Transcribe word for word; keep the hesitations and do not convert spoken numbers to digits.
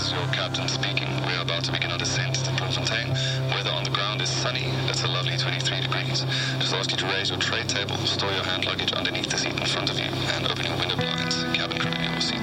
is your captain speaking. We are about to begin our descent to Bloemfontein. Weather on the ground is sunny. It's a lovely twenty-three degrees. Just ask you to raise your tray table, store your hand luggage underneath the seat in front of you, and open your window